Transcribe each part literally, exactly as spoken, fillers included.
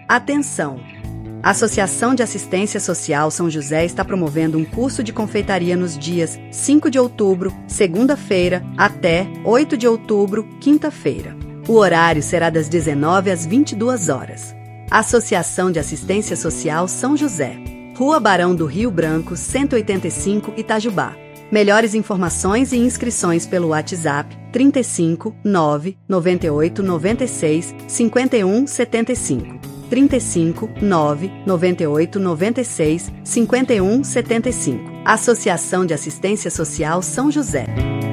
Atenção! A Associação de Assistência Social São José está promovendo um curso de confeitaria nos dias cinco de outubro, segunda-feira, até oito de outubro, quinta-feira. O horário será das dezenove às vinte e duas horas. Associação de Assistência Social São José. Rua Barão do Rio Branco, cento e oitenta e cinco, Itajubá. Melhores informações e inscrições pelo WhatsApp trinta e cinco, nove, noventa e oito, noventa e seis, cinquenta e um, setenta e cinco. trinta e cinco, nove, noventa e oito, noventa e seis, cinquenta e um, setenta e cinco. Associação de Assistência Social São José.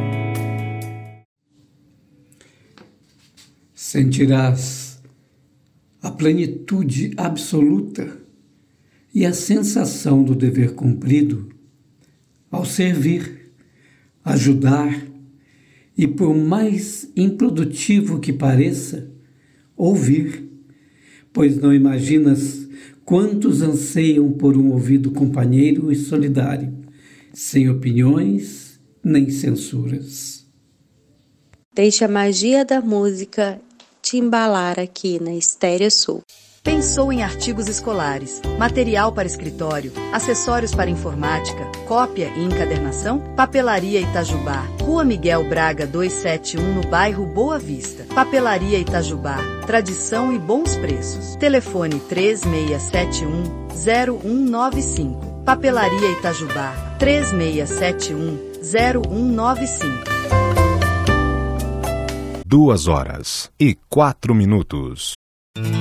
Sentirás a plenitude absoluta e a sensação do dever cumprido ao servir, ajudar e, por mais improdutivo que pareça, ouvir, pois não imaginas quantos anseiam por um ouvido companheiro e solidário, sem opiniões nem censuras. Deixe a magia da música te embalar aqui na Estéreo Sul. Pensou em artigos escolares, material para escritório, acessórios para informática, cópia e encadernação? Papelaria Itajubá, Rua Miguel Braga duzentos e setenta e um, no bairro Boa Vista. Papelaria Itajubá, tradição e bons preços. Telefone três seis sete um, zero um nove cinco. Papelaria Itajubá, três seis sete um, zero um nove cinco. Duas horas e quatro minutos.